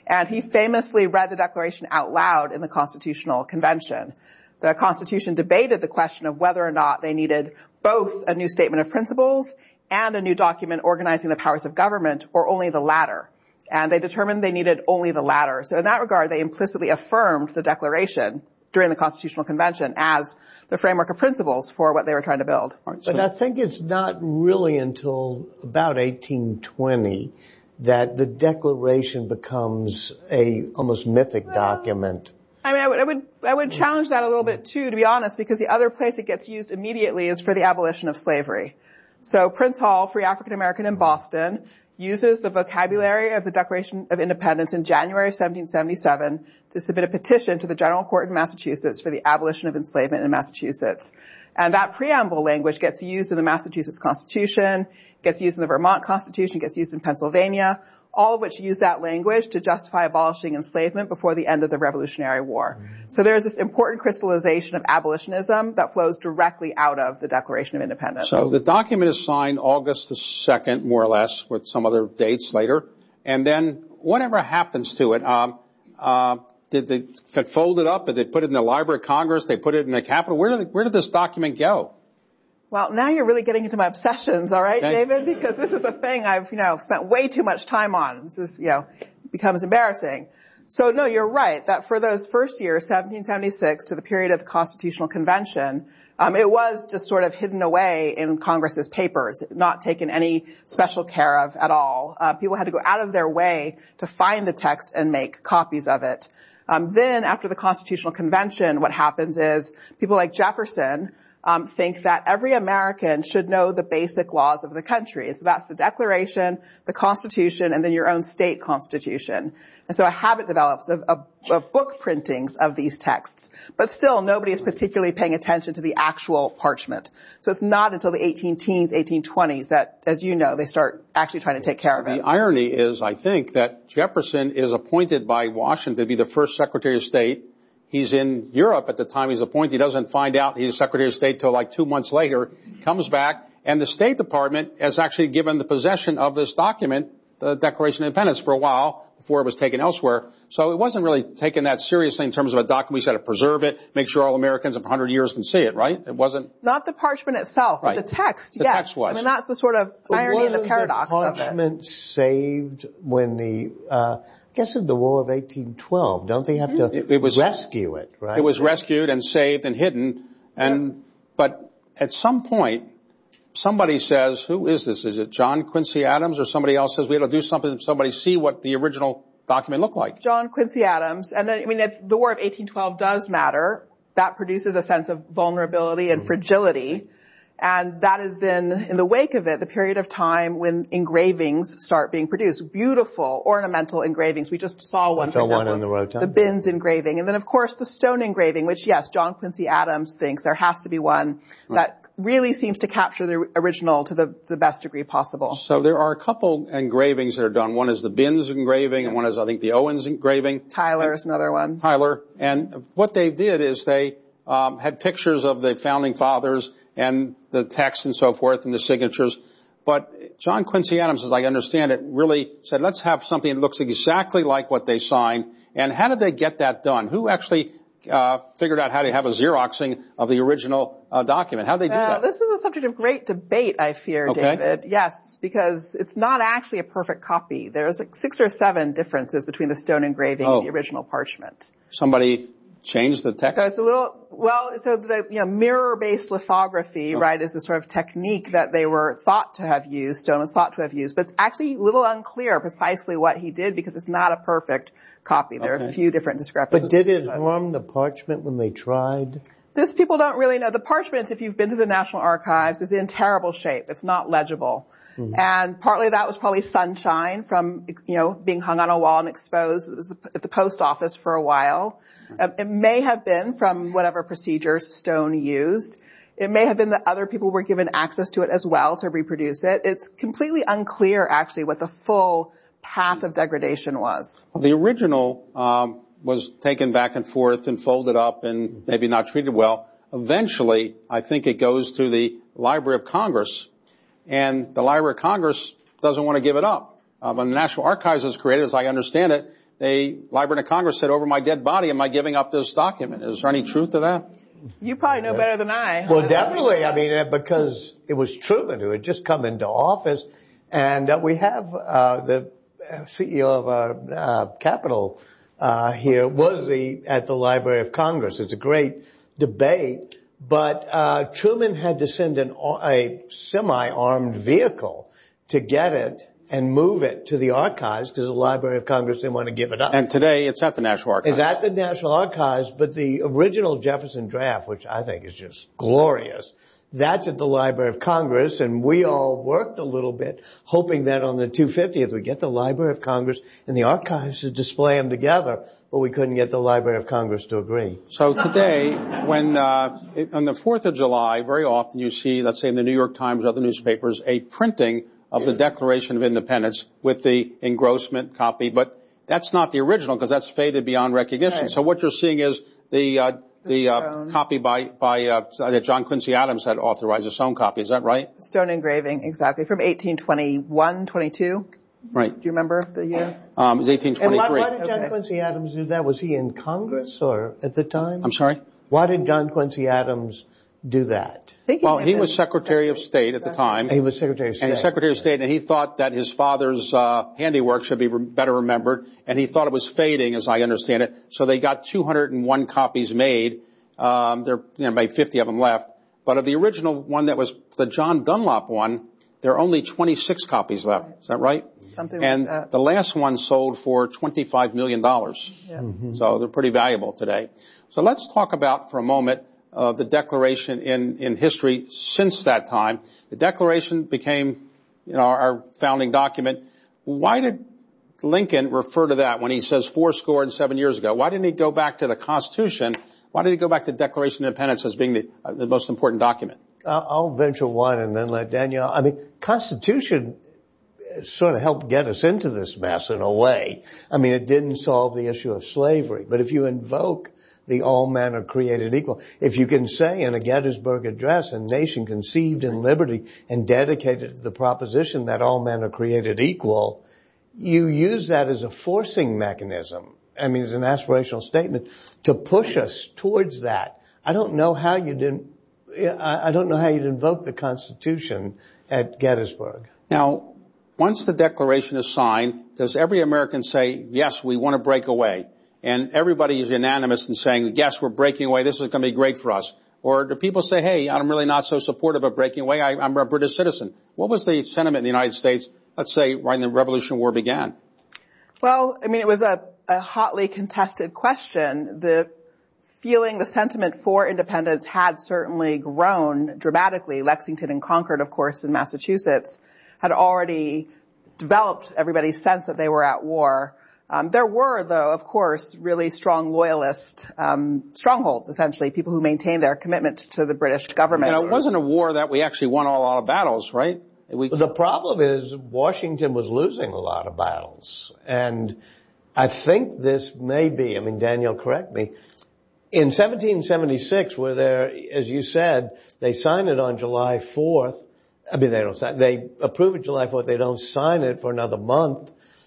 And he famously read the Declaration out loud in the Constitutional Convention. The Constitution debated the question of whether or not they needed both a new statement of principles and a new document organizing the powers of government, or only the latter. And they determined they needed only the latter. So in that regard, they implicitly affirmed the Declaration during the Constitutional Convention as the framework of principles for what they were trying to build. But I think it's not really until about eighteen twenty that the Declaration becomes a almost mythic well, document. I mean, I would, I would, I would challenge that a little bit too, to be honest, because the other place it gets used immediately is for the abolition of slavery. So Prince Hall, Free African American in Boston, uses the vocabulary of the Declaration of Independence in January of seventeen seventy-seven to submit a petition to the General Court in Massachusetts for the abolition of enslavement in Massachusetts. And that preamble language gets used in the Massachusetts Constitution, gets used in the Vermont Constitution, gets used in Pennsylvania, all of which use that language to justify abolishing enslavement before the end of the Revolutionary War. So there's this important crystallization of abolitionism that flows directly out of the Declaration of Independence. So the document is signed August the second, more or less, with some other dates later. And then whatever happens to it, um, uh, did they fold it up? Did they put it in the Library of Congress? They put it in the Capitol? Where did, where did this document go? Well, now you're really getting into my obsessions, all right, okay. David? Because this is a thing I've, you know, spent way too much time on. This is, you know, becomes embarrassing. So, no, you're right that for those first years, seventeen seventy-six, to the period of the Constitutional Convention, um, it was just sort of hidden away in Congress's papers, not taken any special care of at all. Uh, people had to go out of their way to find the text and make copies of it. Um, then, after the Constitutional Convention, what happens is people like Jefferson Um, think that every American should know the basic laws of the country. So that's the Declaration, the Constitution, and then your own state constitution. And so a habit develops of, of, of book printings of these texts. But still, nobody is particularly paying attention to the actual parchment. So it's not until the eighteen teens, eighteen twenties that, as you know, they start actually trying to take care of it. The irony is, I think, that Jefferson is appointed by Washington to be the first Secretary of State. He's in Europe at the time he's appointed. He doesn't find out he's Secretary of State till like two months later, comes back, and the State Department has actually given the possession of this document, the Declaration of Independence, for a while before it was taken elsewhere. So it wasn't really taken that seriously in terms of a document. We just had to preserve it, make sure all Americans of one hundred years can see it, right? It wasn't... Not the parchment itself, right. but the text, the yes. text was. I mean, that's the sort of but irony and the paradox the of it. parchment saved when the... Uh, I guess in the War of eighteen twelve, don't they have to it, it was, rescue it, right? It was rescued and saved and hidden. And, yeah. But at some point, somebody says, who is this? Is it John Quincy Adams or somebody else says we have to do something, somebody see what the original document looked like? John Quincy Adams. And then, I mean, if the War of eighteen twelve does matter, that produces a sense of vulnerability and mm-hmm. fragility. And that is then, in the wake of it, the period of time when engravings start being produced. Beautiful, ornamental engravings. We just saw one, I saw for example, one in the rotunda. The Binns engraving. And then, of course, the stone engraving, which, yes, John Quincy Adams thinks there has to be one right. that really seems to capture the original to the, the best degree possible. So there are a couple engravings that are done. One is the Binns engraving, yeah. and one is, I think, the Owens engraving. Tyler is another one. Tyler. And what they did is they um, had pictures of the Founding Fathers and the text and so forth and the signatures. But John Quincy Adams, as I understand it, really said, let's have something that looks exactly like what they signed. And how did they get that done? Who actually uh figured out how to have a Xeroxing of the original uh, document? How did they do uh, that? This is a subject of great debate, I fear, okay. David. Yes, because it's not actually a perfect copy. There's like six or seven differences between the stone engraving oh. and the original parchment. Somebody changed the text? So it's a little, well, so the, you know, mirror-based lithography, okay. right, is the sort of technique that they were thought to have used, Stone was thought to have used, but it's actually a little unclear precisely what he did because it's not a perfect copy. There okay. are a few different discrepancies. But did it harm the parchment when they tried? This people don't really know. The parchment, if you've been to the National Archives, is in terrible shape. It's not legible. Mm-hmm. And partly that was probably sunshine from, you know, being hung on a wall and exposed. It was at the post office for a while. Um, it may have been from whatever procedures Stone used. It may have been that other people were given access to it as well to reproduce it. It's completely unclear, actually, what the full path of degradation was. Well, the original um, was taken back and forth and folded up and maybe not treated well. Eventually, I think it goes to the Library of Congress, and the Library of Congress doesn't want to give it up. Uh, when the National Archives was created, as I understand it, the Librarian of Congress said, over my dead body, am I giving up this document? Is there any truth to that? You probably know better than I. Well, definitely. I mean, because it was Truman who had just come into office. And uh, we have uh, the C E O of our uh, Capitol uh, here was the, at the Library of Congress. It's a great debate. But uh, Truman had to send an, a semi-armed vehicle to get it and move it to the archives because the Library of Congress didn't want to give it up. And today it's at the National Archives. It's at the National Archives, but the original Jefferson draft, which I think is just glorious, that's at the Library of Congress, and we all worked a little bit hoping that on the two hundred fiftieth we'd get the Library of Congress and the archives to display them together, but we couldn't get the Library of Congress to agree. So today, when uh, it, on the fourth of July, very often you see, let's say in the New York Times or other newspapers, a printing of the Declaration of Independence with the engrossment copy, but that's not the original because that's faded beyond recognition. Right. So what you're seeing is the uh, the uh, copy by by uh, that John Quincy Adams had authorized, his own copy. Is that right? Stone engraving, exactly, from eighteen twenty-one, twenty-two. Right. Do you remember the year? Um, it was eighteen twenty-three. And why, why did John okay. Quincy Adams do that? Was he in Congress or at the time? I'm sorry? Why did John Quincy Adams do that? Well, he was Secretary of State at the time. He was Secretary of State. And he was Secretary of State, and he thought that his father's uh handiwork should be re- better remembered, and he thought it was fading, as I understand it. So they got two hundred one copies made. Um, there are you know, maybe fifty of them left. But of the original one that was the John Dunlop one, there are only twenty-six copies left. Is that right? Something and like that. The last one sold for twenty-five million dollars. Yeah. Mm-hmm. So they're pretty valuable today. So let's talk about for a moment Uh, the Declaration in, in history since that time. The Declaration became, you know, our founding document. Why did Lincoln refer to that when he says four score and seven years ago? Why didn't he go back to the Constitution? Why did he go back to the Declaration of Independence as being the, uh, the most important document? I'll, I'll venture one and then let Danielle. I mean, Constitution sort of helped get us into this mess in a way. I mean, it didn't solve the issue of slavery, but if you invoke the all men are created equal. If you can say in a Gettysburg Address, a nation conceived in liberty and dedicated to the proposition that all men are created equal, you use that as a forcing mechanism. I mean, it's an aspirational statement to push us towards that. I don't know how you didn't, I don't know how you'd invoke the Constitution at Gettysburg. Now, once the Declaration is signed, does every American say, yes, we want to break away? And everybody is unanimous in saying, yes, we're breaking away. This is going to be great for us. Or do people say, hey, I'm really not so supportive of breaking away. I, I'm a British citizen. What was the sentiment in the United States, let's say, right when the Revolutionary War began? Well, I mean, it was a, a hotly contested question. The feeling, the sentiment for independence had certainly grown dramatically. Lexington and Concord, of course, in Massachusetts, had already developed everybody's sense that they were at war. Um, there were, though, of course, really strong loyalist um, strongholds, essentially, people who maintained their commitment to the British government. You know, it wasn't a war that we actually won a lot of battles, right? We... The problem is Washington was losing a lot of battles. And I think this may be, I mean, Danielle, correct me, in seventeen seventy-six, where there, as you said, they signed it on July fourth. I mean, they don't sign, they approve it July fourth, they don't sign it for another month.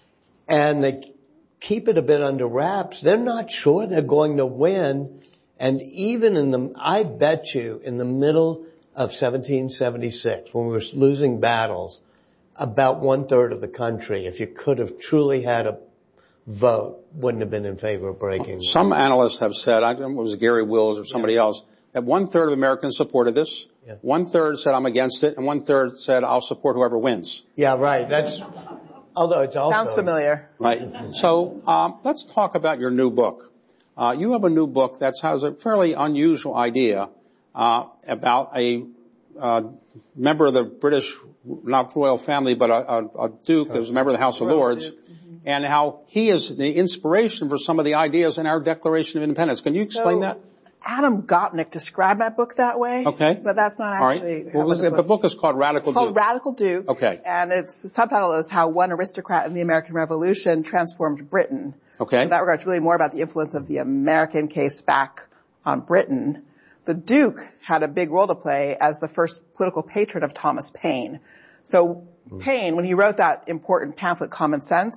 And they keep it a bit under wraps. They're not sure they're going to win. And even in the, I bet you, in the middle of seventeen seventy-six, when we were losing battles, about one third of the country, if you could have truly had a vote, wouldn't have been in favor of breaking. Some analysts have said, I don't know if it was Gary Wills or somebody yeah. else, that one third of Americans supported this. Yeah. One third said, I'm against it. And one third said, I'll support whoever wins. Yeah, right. That's, although it's also. Sounds familiar. Right. So, um, let's talk about your new book. Uh, you have a new book that has a fairly unusual idea, uh, about a, uh, member of the British, not royal family, but a, a, a duke who was a member of the House of Lords. And how he is the inspiration for some of the ideas in our Declaration of Independence. Can you explain so, that? Adam Gopnik described my book that way. Okay. But that's not actually. All right. Well, the, book. the book is called Radical it's called Duke. Radical Duke. Okay. And its the subtitle is How One Aristocrat in the American Revolution Transformed Britain. Okay. In that regard, it's really more about the influence of the American case back on Britain. The Duke had a big role to play as the first political patron of Thomas Paine. So mm. Paine, when he wrote that important pamphlet, Common Sense,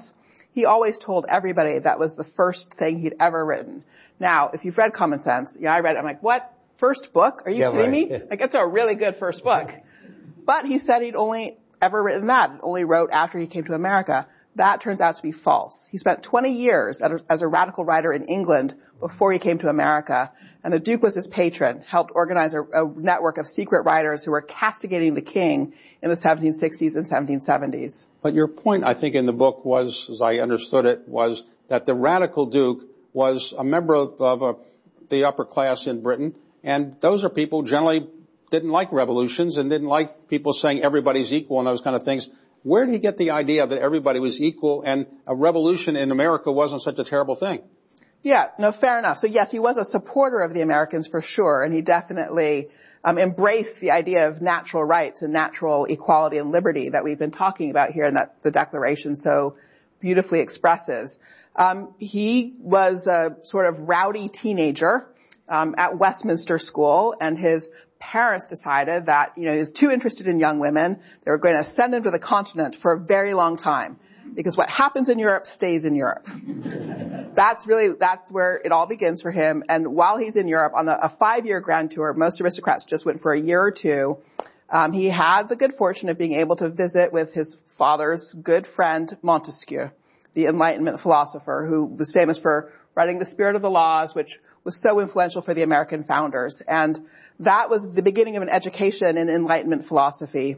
he always told everybody that was the first thing he'd ever written. Now, if you've read Common Sense, yeah, I read it. I'm like, what? First book? Are you yeah, kidding right. me? Like, it's a really good first book. But he said he'd only ever written that, only wrote after he came to America. That turns out to be false. He spent twenty years as a radical writer in England before he came to America, and the Duke was his patron, helped organize a, a network of secret writers who were castigating the king in the seventeen sixties and seventeen seventies. But your point, I think, in the book was, as I understood it, was that the radical Duke was a member of, of a, the upper class in Britain, and those are people generally didn't like revolutions and didn't like people saying everybody's equal and those kind of things. Where did he get the idea that everybody was equal and a revolution in America wasn't such a terrible thing? Yeah, no, fair enough. So yes, he was a supporter of the Americans for sure, and he definitely um, embraced the idea of natural rights and natural equality and liberty that we've been talking about here and that the Declaration so beautifully expresses. Um, he was a sort of rowdy teenager um, at Westminster School, and his parents decided that, you know, he was too interested in young women. They were going to send him to the continent for a very long time, because what happens in Europe stays in Europe. That's really, that's where it all begins for him. And while he's in Europe on the, a five-year grand tour, most aristocrats just went for a year or two. Um, he had the good fortune of being able to visit with his father's good friend Montesquieu, the Enlightenment philosopher, who was famous for writing The Spirit of the Laws, which was so influential for the American founders. And that was the beginning of an education in Enlightenment philosophy.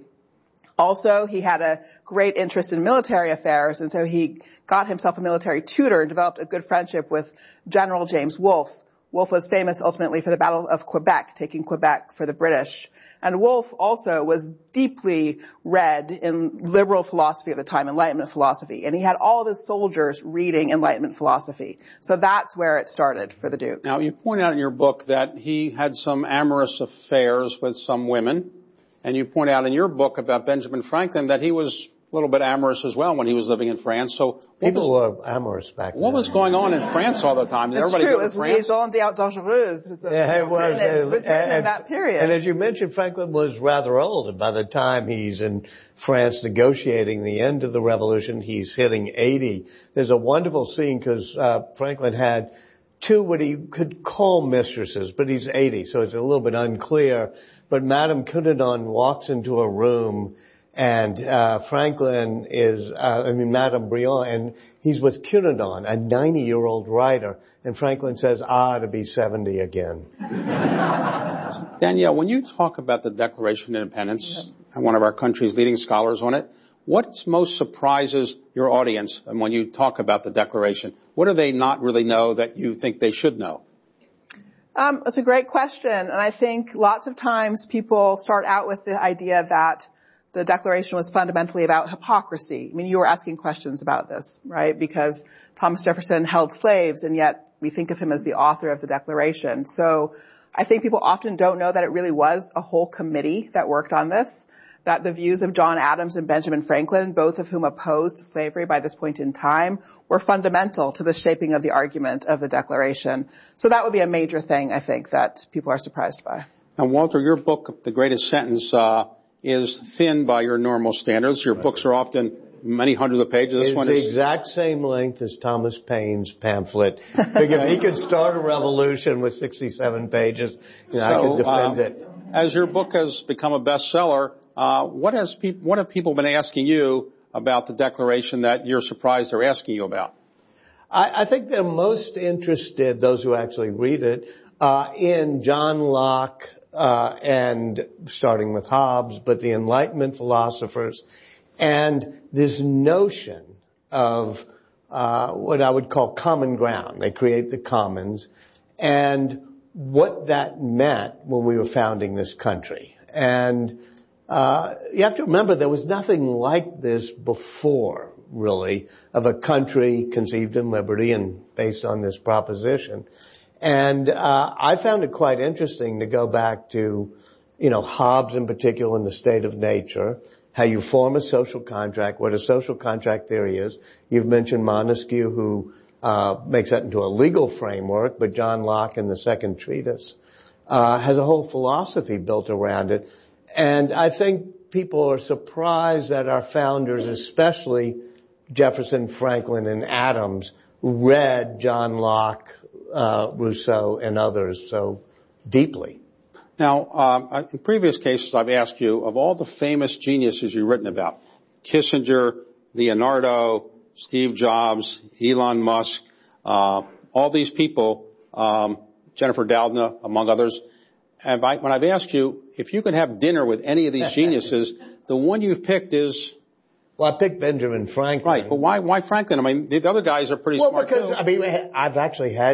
Also, he had a great interest in military affairs, and so he got himself a military tutor and developed a good friendship with General James Wolfe. Wolfe was famous ultimately for the Battle of Quebec, taking Quebec for the British. And Wolfe also was deeply read in liberal philosophy at the time, Enlightenment philosophy. And he had all of his soldiers reading Enlightenment philosophy. So that's where it started for the Duke. Now, you point out in your book that he had some amorous affairs with some women. And you point out in your book about Benjamin Franklin that he was a little bit amorous as well when he was living in France. So people was, were amorous back then. What was going on in France all the time? Did It's everybody true. go to It was France? Liaison Dangereuse. Was the, yeah, it was. It was written and, in that period. And as you mentioned, Franklin was rather old, and by the time he's in France negotiating the end of the revolution, he's hitting eighty. There's a wonderful scene because uh, Franklin had two what he could call mistresses, but he's eighty, so it's a little bit unclear. But Madame Cunedon walks into a room, and uh Franklin is, uh, I mean, Madame Briand, and he's with Cunedon, a ninety-year-old writer, and Franklin says, ah, to be seventy again. Danielle, when you talk about the Declaration of Independence, and one of our country's leading scholars on it, what most surprises your audience when you talk about the Declaration? What do they not really know that you think they should know? Um, it's a great question, and I think lots of times people start out with the idea that the Declaration was fundamentally about hypocrisy. I mean, you were asking questions about this, right? Because Thomas Jefferson held slaves, and yet we think of him as the author of the Declaration. So I think people often don't know that it really was a whole committee that worked on this, that the views of John Adams and Benjamin Franklin, both of whom opposed slavery by this point in time, were fundamental to the shaping of the argument of the Declaration. So that would be a major thing, I think, that people are surprised by. Now, Walter, your book, The Greatest Sentence, uh, is thin by your normal standards. Your books are often many hundreds of pages. This it's one the is exact same length as Thomas Paine's pamphlet. If he could start a revolution with sixty-seven pages, you know, so, I could defend uh, it. As your book has become a bestseller, uh, what has pe- what have people been asking you about the Declaration that you're surprised they're asking you about? I, I think they're most interested, those who actually read it, uh, in John Locke, uh, and starting with Hobbes, but the Enlightenment philosophers, and this notion of uh what I would call common ground. They create the commons, and what that meant when we were founding this country. And uh you have to remember there was nothing like this before, really, of a country conceived in liberty and based on this proposition. And uh I found it quite interesting to go back to, you know, Hobbes in particular in The State of Nature, how you form a social contract, what a social contract theory is. You've mentioned Montesquieu, who uh makes that into a legal framework, but John Locke in the second treatise uh has a whole philosophy built around it. And I think people are surprised that our founders, especially Jefferson, Franklin, and Adams read John Locke, uh, Rousseau, and others so deeply. Now, um, in previous cases, I've asked you, of all the famous geniuses you've written about, Kissinger, Leonardo, Steve Jobs, Elon Musk, uh, all these people, um, Jennifer Doudna, among others, and I, when I've asked you if you could have dinner with any of these geniuses, the one you've picked is... Well, I picked Benjamin Franklin. Right, but why, why Franklin? I mean, the other guys are pretty well, smart because, too. I mean, I've actually had